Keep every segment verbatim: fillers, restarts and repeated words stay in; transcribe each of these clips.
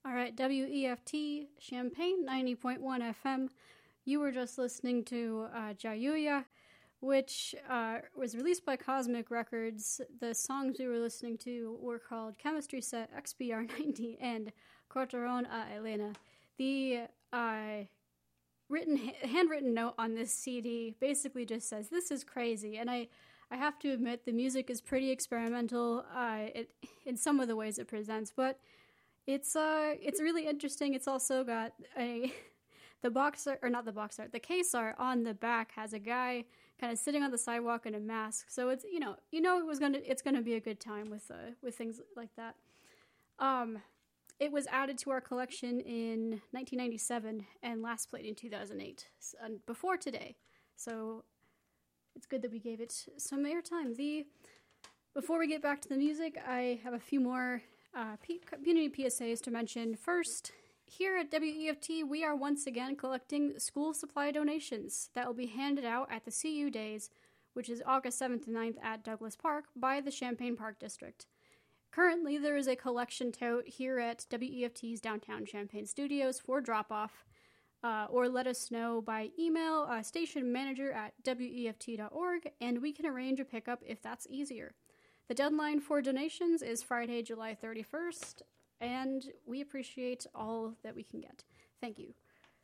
All right, W E F T, Champaign, ninety point one F M. You were just listening to uh, Jayuya, which uh, was released by Cosmic Records. The songs we were listening to were called Chemistry Set, X B R ninety, and Cortaron a Elena. The uh, written, handwritten note on this C D basically just says, "This is crazy," and I, I have to admit the music is pretty experimental uh, it, in some of the ways it presents, but It's uh, it's really interesting. It's also got a, the box art, or not the box art, the case art on the back has a guy kind of sitting on the sidewalk in a mask. So it's, you know, you know it was gonna, it's gonna be a good time with uh, with things like that. Um, it was added to our collection in nineteen ninety-seven and last played in two thousand eight, uh, before today. So it's good that we gave it some airtime. The before we get back to the music, I have a few more Uh, P- community P S As to mention. First, here at W E F T, we are once again collecting school supply donations that will be handed out at the C U Days, which is August seventh and ninth at Douglas Park by the Champaign Park District. Currently, there is a collection tote here at W E F T's downtown Champaign studios for drop-off, uh, or let us know by email, uh, station manager at W E F T dot org, and we can arrange a pickup if that's easier. The deadline for donations is Friday, July thirty-first, and we appreciate all that we can get. Thank you.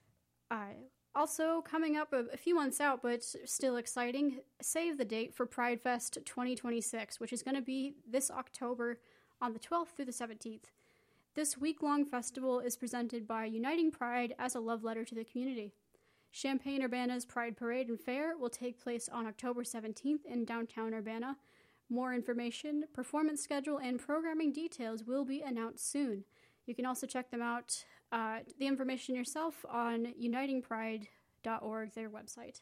Uh, also, coming up a, a few months out, but still exciting, save the date for Pride Fest twenty twenty-six, which is going to be this October on the twelfth through the seventeenth. This week-long festival is presented by Uniting Pride as a love letter to the community. Champaign-Urbana's Pride Parade and Fair will take place on October seventeenth in downtown Urbana. More information, performance schedule, and programming details will be announced soon. You can also check them out, uh, the information yourself on uniting pride dot org, their website.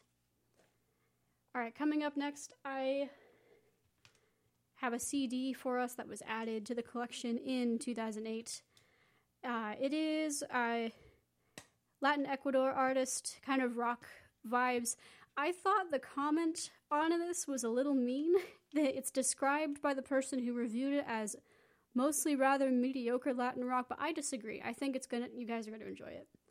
All right, coming up next, I have a C D for us that was added to the collection in two thousand eight. Uh, it is a Latin Ecuador artist, kind of rock vibes. I thought the comment on this was a little mean. It's described by the person who reviewed it as mostly rather mediocre Latin rock, but I disagree. I think it's gonna, you guys are going to enjoy it.